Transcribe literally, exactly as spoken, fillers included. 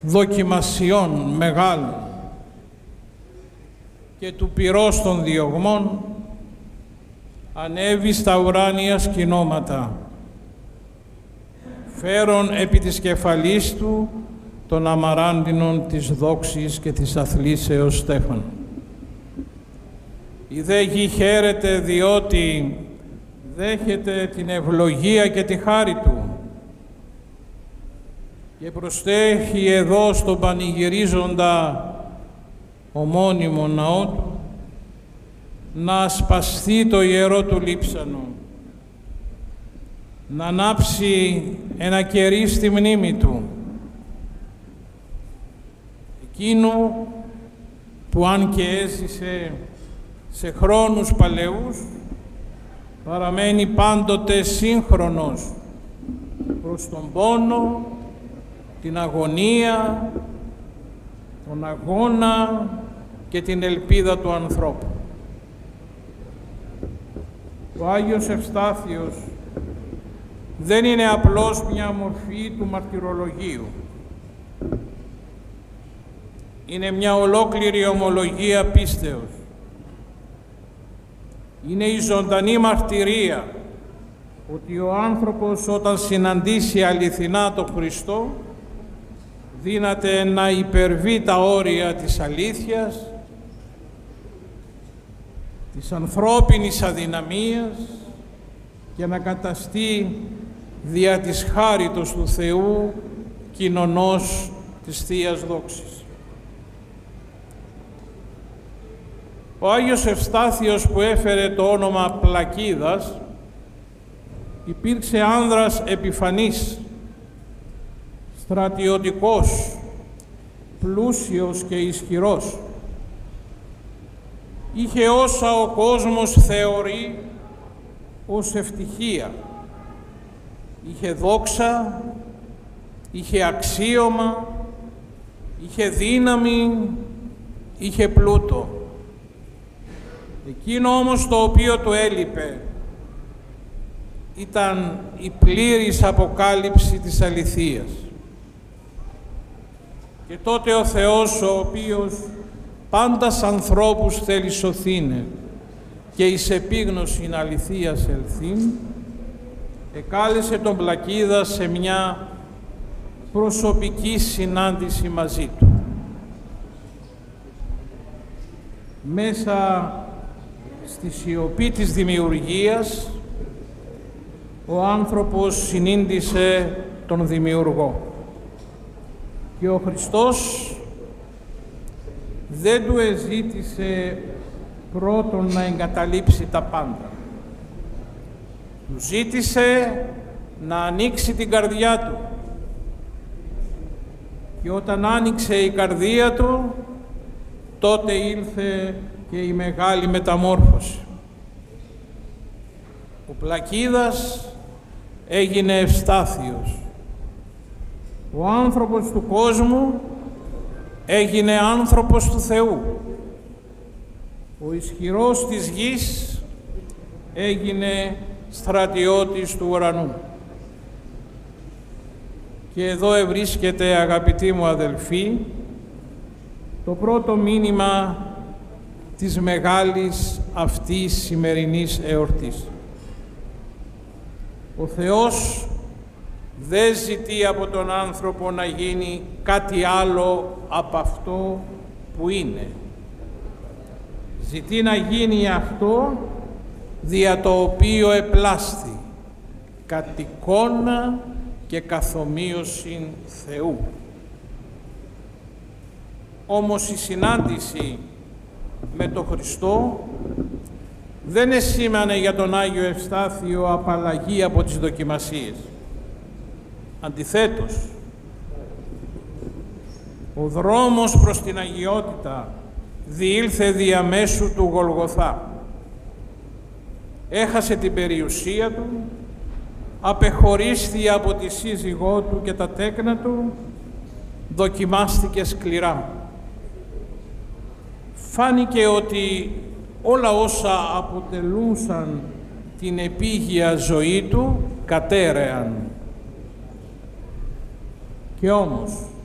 δοκιμασιών μεγάλων και του πυρός των διωγμών ανέβη στα ουράνια σκηνώματα, φέρον επί της κεφαλής του των αμαράντινων της δόξης και της αθλήσεως στέφαν. Η δε γη χαίρεται διότι δέχεται την ευλογία και τη χάρη του και προστέχει εδώ στον πανηγυρίζοντα ομώνυμο ναό του να ασπαστεί το ιερό του λείψανο, να ανάψει ένα κερί στη μνήμη του, εκείνου που αν και έζησε σε χρόνους παλαιούς, παραμένει πάντοτε σύγχρονος προς τον πόνο, την αγωνία, τον αγώνα και την ελπίδα του ανθρώπου. Ο Άγιος Ευστάθιος δεν είναι απλώς μια μορφή του μαρτυρολογίου. Είναι μια ολόκληρη ομολογία πίστεως. Είναι η ζωντανή μαρτυρία ότι ο άνθρωπος όταν συναντήσει αληθινά τον Χριστό δύναται να υπερβεί τα όρια της αλήθειας, της ανθρώπινης αδυναμίας και να καταστεί δια της χάριτος του Θεού κοινωνός της Θείας Δόξης. Ο Άγιος Ευστάθιος που έφερε το όνομα Πλακίδας υπήρξε άνδρας επιφανής, στρατιωτικός, πλούσιος και ισχυρός. Είχε όσα ο κόσμος θεωρεί ως ευτυχία. Είχε δόξα, είχε αξίωμα, είχε δύναμη, είχε πλούτο. Εκείνο όμως το οποίο του έλειπε ήταν η πλήρης αποκάλυψη της αληθείας. Και τότε ο Θεός, ο οποίος πάντα σ' ανθρώπους θέλει σωθήνε και εις επίγνωσιν αληθείας ελθύν, εκάλεσε τον Πλακίδα σε μια προσωπική συνάντηση μαζί του. Μέσα στη σιωπή της δημιουργίας, ο άνθρωπος συνήντησε τον Δημιουργό. Και ο Χριστός δεν του εζήτησε πρώτον να εγκαταλείψει τα πάντα. Του ζήτησε να ανοίξει την καρδιά του. Και όταν άνοιξε η καρδία του, τότε ήλθε και η μεγάλη μεταμόρφωση. Ο Πλακίδας έγινε Ευστάθιος. Ο άνθρωπος του κόσμου έγινε άνθρωπος του Θεού. Ο ισχυρός της γης έγινε στρατιώτης του ουρανού. Και εδώ ευρίσκεται, αγαπητοί μου αδελφοί, το πρώτο μήνυμα της μεγάλης αυτής σημερινής εορτής. Ο Θεός δεν ζητεί από τον άνθρωπο να γίνει κάτι άλλο από αυτό που είναι. Ζητεί να γίνει αυτό δια το οποίο επλάστη, κατ' εικόνα και καθομοίωση Θεού. Όμως η συνάντηση με τον Χριστό δεν εσήμανε για τον Άγιο Ευστάθιο απαλλαγή από τις δοκιμασίες. Αντιθέτως, ο δρόμος προς την αγιότητα διήλθε διαμέσου του Γολγοθά. Έχασε την περιουσία του, απεχωρίστη από τη σύζυγό του και τα τέκνα του, δοκιμάστηκε σκληρά. Φάνηκε ότι όλα όσα αποτελούσαν την επίγεια ζωή του κατέρεαν. Και όμως,